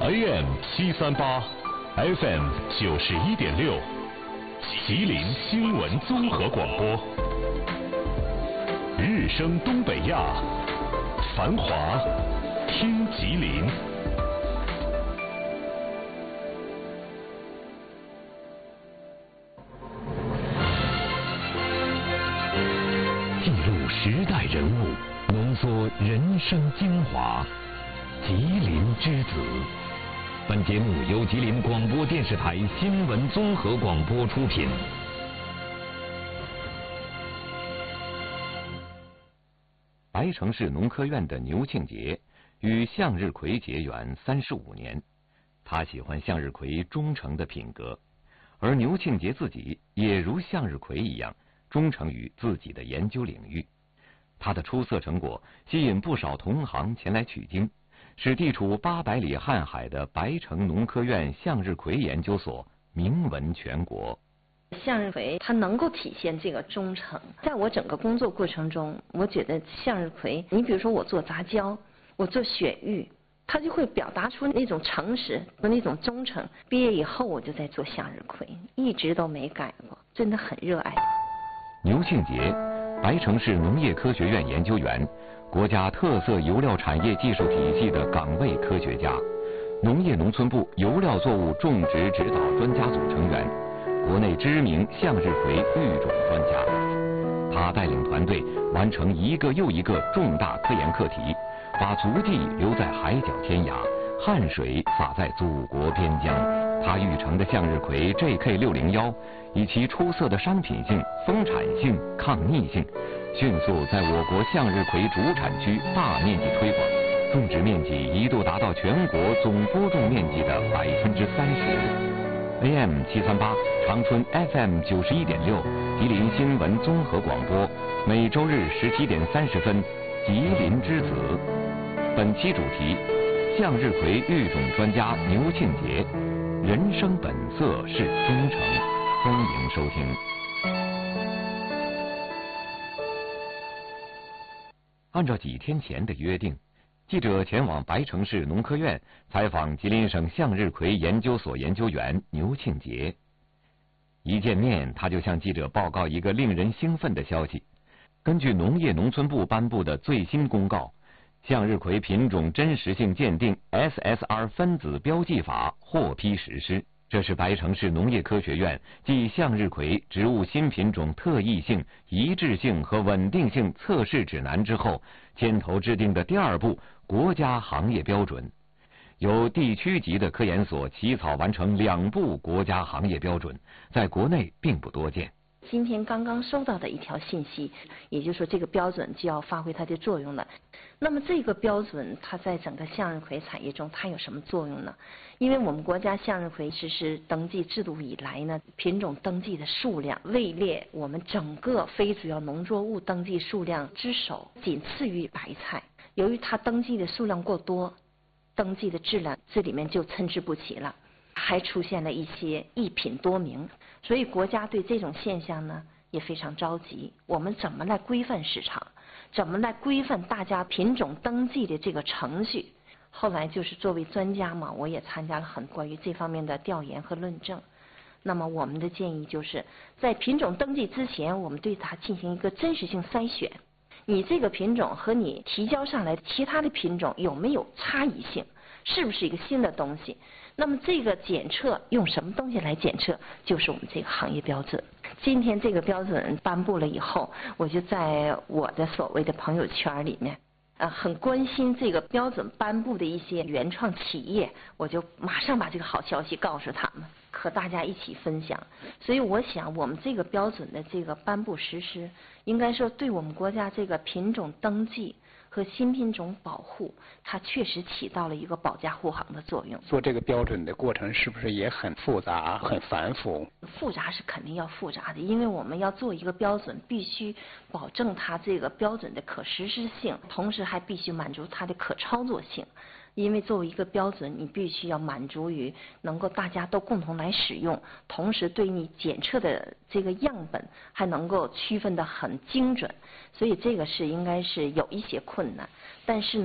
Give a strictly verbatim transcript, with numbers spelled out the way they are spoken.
A M 七三八 ，F M 九十一点六，吉林新闻综合广播。日升东北亚，繁华听吉林。记录时代人物，浓缩人生精华。吉林之子。本节目由吉林广播电视台新闻综合广播出品。白城市农科院的牛庆杰与向日葵结缘三十五年，他喜欢向日葵忠诚的品格，而牛庆杰自己也如向日葵一样忠诚于自己的研究领域。他的出色成果吸引不少同行前来取经，使地处八百里瀚海的白城农科院向日葵研究所名闻全国。 向日葵它能够体现这个忠诚，在我整个工作过程中，我觉得向日葵，你比如说我做杂交，我做雪域，它就会表达出那种诚实和那种忠诚。毕业以后我就在做向日葵，一直都没改过，真的很热爱。 牛庆杰，白城市农业科学院研究员，国家特色油料产业技术体系的岗位科学家，农业农村部油料作物种植指导专家组成员，国内知名向日葵育种专家。他带领团队完成一个又一个重大科研课题，把足迹留在海角天涯，汗水洒在祖国边疆。他育成的向日葵 J K 六零一，以其出色的商品性、丰产性、抗逆性，迅速在我国向日葵主产区大面积推广，种植面积一度达到全国总播种面积的百分之三十。A M 七三八，长春 F M 九十一点六，吉林新闻综合广播，每周日十七点三十分，吉林之子。本期主题：向日葵育种专家牛庆杰，人生本色是忠诚。欢迎收听。按照几天前的约定，记者前往白城市农科院采访吉林省向日葵研究所研究员牛庆杰。一见面，他就向记者报告一个令人兴奋的消息：根据农业农村部颁布的最新公告，向日葵品种真实性鉴定 S S R 分子标记法获批实施。这是白城市农业科学院继向日葵植物新品种特异性、一致性和稳定性测试指南之后，牵头制定的第二部国家行业标准。由地区级的科研所起草完成两部国家行业标准，在国内并不多见。 今天刚刚收到的一条信息，也就是说这个标准就要发挥它的作用了。那么这个标准它在整个向日葵产业中它有什么作用呢？因为我们国家向日葵实施登记制度以来呢，品种登记的数量位列我们整个非主要农作物登记数量之首，仅次于白菜。由于它登记的数量过多，登记的质量这里面就参差不齐了，还出现了一些一品多名。所以国家对这种现象呢也非常着急，我们怎么来规范市场，怎么来规范大家品种登记的这个程序。后来就是作为专家嘛，我也参加了很关于这方面的调研和论证。那么我们的建议就是在品种登记之前，我们对它进行一个真实性筛选，你这个品种和你提交上来的其他的品种有没有差异性，是不是一个新的东西。那么这个检测用什么东西来检测，就是我们这个行业标准。今天这个标准颁布了以后，我就在我的所谓的朋友圈里面呃，很关心这个标准颁布的一些原创企业，我就马上把这个好消息告诉他们，和大家一起分享。所以我想我们这个标准的这个颁布实施，应该说对我们国家这个品种登记和新品种保护，它确实起到了一个保驾护航的作用。 做这个标准的过程是不是也很复杂、很繁复？ 复杂是肯定要复杂的，因为我们要做一个标准，必须保证它这个标准的可实施性，同时还必须满足它的可操作性。因为作为一个标准，你必须要满足于能够大家都共同来使用，同时对你检测的这个样本还能够区分得很精准，所以这个是应该是有一些困难，但是